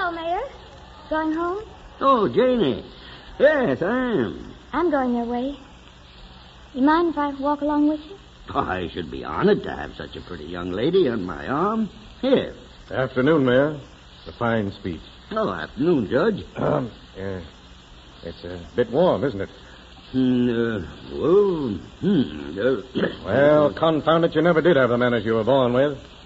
Hello, Mayor. Going home? Oh, Janie. Yes, I am. I'm going their way. You mind if I walk along with you? Oh, I should be honored to have such a pretty young lady on my arm. Here. Afternoon, Mayor. A fine speech. Oh, afternoon, Judge. It's a bit warm, isn't it? Well, Well, confound it, you never did have the manners you were born with.